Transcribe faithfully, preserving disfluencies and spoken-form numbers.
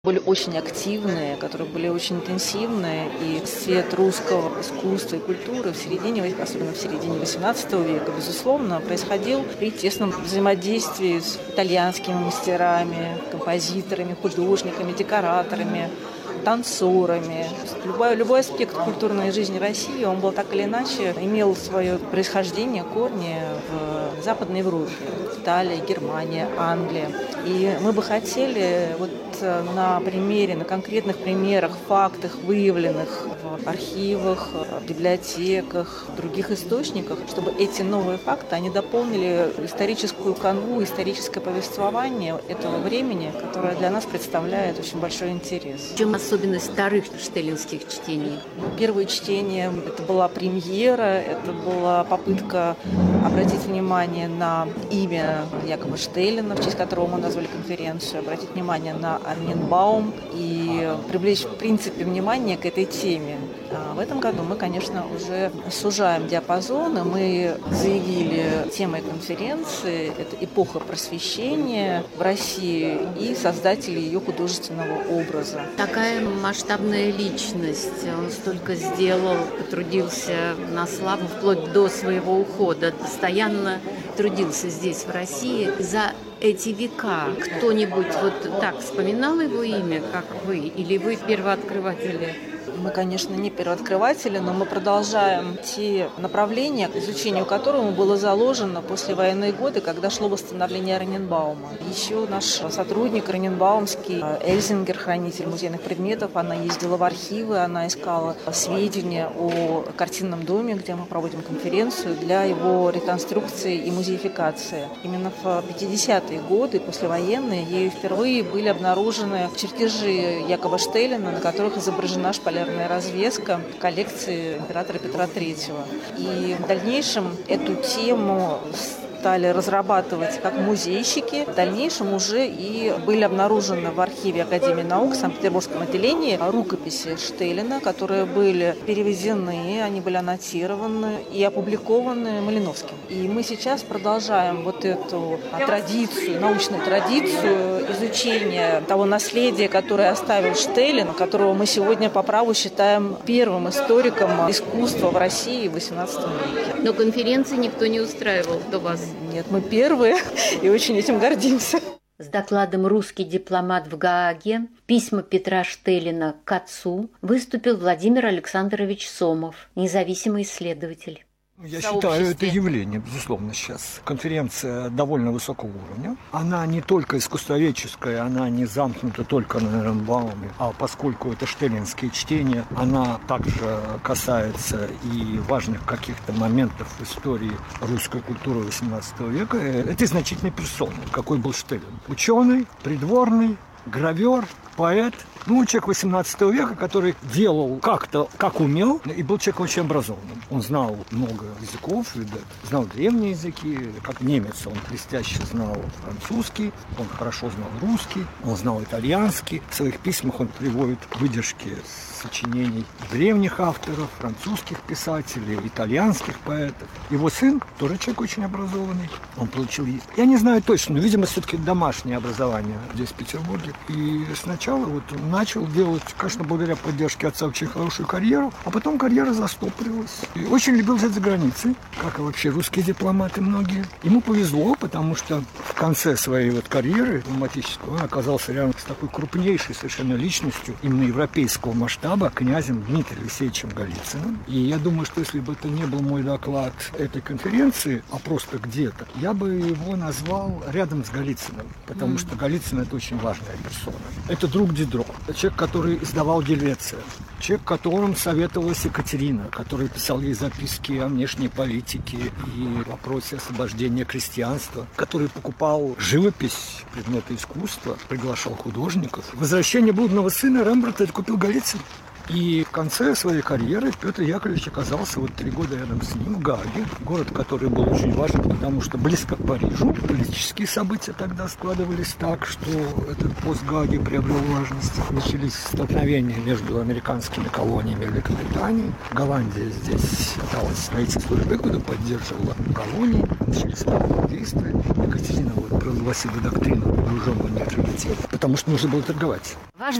были очень активные, которые были очень интенсивные, и цвет русского искусства и культуры в середине, особенно в середине восемнадцатого века, безусловно, происходил при тесном взаимодействии с итальянскими мастерами, композиторами, художниками, декораторами, танцорами. Любой, любой аспект культурной жизни России, он был так или иначе, имел свое происхождение, корни в Западной Европе. Италия, Германия, Англия. И мы бы хотели вот на примере, на конкретных примерах, фактах, выявленных в архивах, в библиотеках, в других источниках, чтобы эти новые факты, они дополнили историческую канву, историческое повествование этого времени, которое для нас представляет очень большой интерес. В чем особенность вторых штеллинских чтений? Первое чтение – это была премьера, это была попытка обратить внимание на имя Якова Штеллина, в честь которого мы назвали конференцию, обратить внимание на Орненбаум и привлечь, в принципе, внимание к этой теме. А в этом году мы, конечно, уже сужаем диапазон, и мы заявили темой конференции – это эпоха просвещения в России и создатели ее художественного образа. Такая масштабная личность, он столько сделал, потрудился на славу вплоть до своего ухода, постоянно трудился здесь, в России. За эти века кто-нибудь вот так вспоминал его имя, как вы, или вы первооткрыватели? Мы, конечно, не первооткрыватели, но мы продолжаем те направления, к изучению которого было заложено после военные годы, когда шло восстановление Орненбаума. Еще наш сотрудник Орненбаумский, Эльзингер, хранитель музейных предметов, она ездила в архивы, она искала сведения о картинном доме, где мы проводим конференцию, для его реконструкции и музеификации. Именно в пятидесятые годы, послевоенные, ею впервые были обнаружены чертежи Якова Штеллина, на которых изображена шпалерная развеска коллекции императора Петра Третьего. И в дальнейшем эту тему стали разрабатывать как музейщики. В дальнейшем уже и были обнаружены в архиве Академии наук в Санкт-Петербургском отделении рукописи Штеллина, которые были перевезены, они были аннотированы и опубликованы Малиновским. И мы сейчас продолжаем вот эту традицию, научную традицию изучения того наследия, которое оставил Штеллин, которого мы сегодня по праву считаем первым историком искусства в России в восемнадцатом веке. Но конференции никто не устраивал до вас? Нет, мы первые и очень этим гордимся. С докладом «Русский дипломат в Гааге. Письма Петра Штеллина к отцу» выступил Владимир Александрович Сомов, независимый исследователь. Я считаю, это явление, безусловно, сейчас. Конференция довольно высокого уровня. Она не только искусствоведческая, она не замкнута только на Орненбауме, а поскольку это штеллинские чтения, она также касается и важных каких-то моментов в истории русской культуры восемнадцатого века. Это значительная персона, какой был Штеллин. Ученый, придворный, гравер, поэт. Ну, человек восемнадцатого века, который делал как-то, как умел, и был человеком очень образованным. Он знал много языков, знал древние языки, как немец, он блестяще знал французский, он хорошо знал русский, он знал итальянский. В своих письмах он приводит выдержки сочинений древних авторов, французских писателей, итальянских поэтов. Его сын тоже человек очень образованный. Он получил, я не знаю точно, но, видимо, все-таки домашнее образование здесь, в Петербурге. И сначала вот он начал делать, конечно, благодаря поддержке отца, очень хорошую карьеру, а потом карьера застопорилась. И очень любил жить за границей, как и вообще русские дипломаты многие. Ему повезло, потому что в конце своей вот карьеры дипломатической он оказался рядом с такой крупнейшей совершенно личностью именно европейского масштаба, князем Дмитрием Алексеевичем Голицыным. И я думаю, что если бы это не был мой доклад этой конференции, а просто где-то, я бы его назвал рядом с Голицыным, потому mm. что Голицын – это очень важная персона. Это друг Дидро, человек, который издавал Гельвеция, человек, которым советовалась Екатерина, который писал ей записки о внешней политике и вопросе освобождения крестьянства, который покупал живопись, предметы искусства, приглашал художников. Возвращение блудного сына Рембрандта купил Голицын. И в конце своей карьеры Петр Яковлевич оказался вот три года рядом с ним в Гааге, город, который был очень важен, потому что близко к Парижу. Политические события тогда складывались так, что этот пост Гааги приобрел важность. Начались столкновения между американскими колониями Великобритании. Голландия здесь пыталась найти свой выгоду, поддерживала колонии. начались военные действия. Екатерина вот прогласила доктрину вооруженного нейтралитета, потому что нужно было торговать.